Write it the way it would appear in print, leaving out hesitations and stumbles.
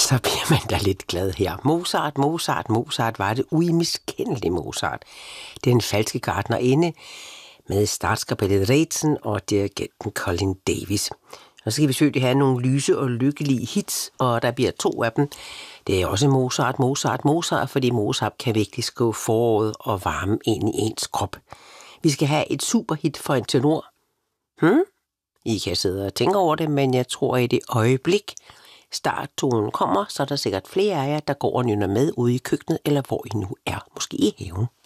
Så bliver man da lidt glad her. Mozart var det uimiskendelige Mozart. Den falske gartnerinde med startskapellet Rätzen og dirigenten Colin Davis. Og så skal vi selvfølgelig have nogle lyse og lykkelige hits, og der bliver 2 af dem. Det er også Mozart, fordi Mozart kan virkelig skrive foråret og varme ind i ens krop. Vi skal have et superhit for en tenor. I kan sidde og tænke over det, men jeg tror i det øjeblik, starttonen kommer, så er der sikkert flere af jer, der går og nynner med ude i køkkenet, eller hvor I nu er, måske i haven.